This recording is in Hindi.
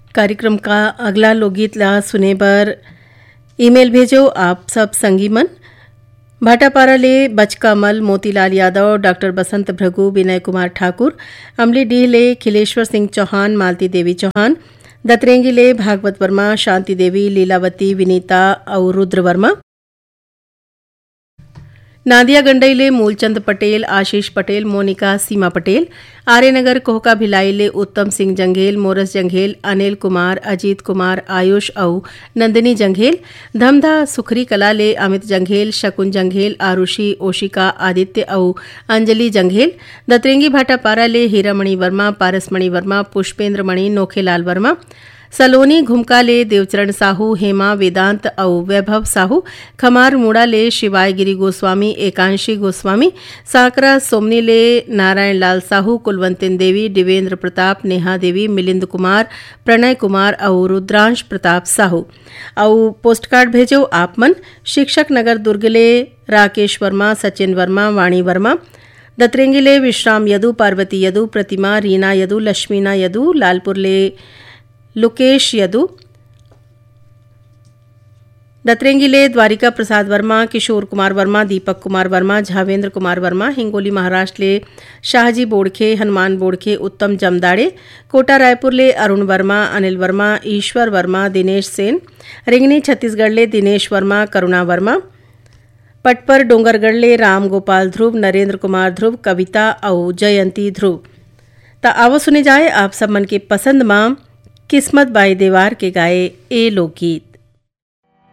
कार्यक्रम का अगला लोकगीत ला सुने बर ईमेल भेजो आप सब संगी मन। भाटापारा ले बचकामल मोतीलाल यादव, डॉक्टर बसंत भृगु, विनय कुमार ठाकुर, अमली डीह ले खिलेश्वर सिंह चौहान, मालती देवी चौहान, दतरेंगी ले भागवत वर्मा, शांति देवी, लीलावती, विनीता और रुद्र वर्मा, नादिया गंडई ले मूलचंद पटेल, आशीष पटेल, मोनिका, सीमा पटेल, आर्यनगर कोहका भिलाई ले उत्तम सिंह जंघेल, मोरस जंघेल, अनिल कुमार, अजीत कुमार, आयुष औ नंदिनी जंघेल, धमधा सुखरी कला ले अमित जंघेल, शकुन जंघेल, आरुषि, ओशिका, आदित्य औ अंजलि जंघेल, दतरेंगी भाटापारा ले हीरामणि वर्मा, पारसमणि वर्मा, पुष्पेंद्र मणि, नोखेलाल वर्मा, सलोनी घुमका ले देवचरण साहू, हेमा, वेदांत और वैभव साहू, खमार मुड़ा ले शिवाय गिरी गोस्वामी, एकांशी गोस्वामी, साकरा सोमनी ले नारायण लाल साहू, कुलवंतिन देवी, दिवेंद्र प्रताप, नेहा देवी, मिलिंद कुमार, प्रणय कुमार और रुद्रांश प्रताप साहू। और पोस्ट कार्ड भेजो आप मन शिक्षक नगर दुर्ग ले राकेश वर्मा, सचिन वर्मा, वाणी वर्मा, दतरेंगी ले विश्राम यदु, पार्वती यदु, प्रतिमा, रीना यदु, लक्ष्मीना यदु, लालपुर ले लोकेश यदु, दतरेंगी ले द्वारिका प्रसाद वर्मा, किशोर कुमार वर्मा, दीपक कुमार वर्मा, झावेंद्र कुमार वर्मा, हिंगोली महाराष्ट्र ले शाहजी बोड़खे, हनुमान बोड़खे, उत्तम जमदाड़े, कोटा रायपुर ले अरुण वर्मा, अनिल वर्मा, ईश्वर वर्मा, दिनेश सेन, रिंगनी छत्तीसगढ़ ले दिनेश वर्मा, करुणा वर्मा, पटपर डोंगरगढ़ ले राम गोपाल ध्रुव, नरेंद्र कुमार ध्रुव, कविता और जयंती ध्रुव। ता आवो सुने जाए आप सब मन के पसंद मां किस्मत बाई देवार के गाए ए लोकगीत।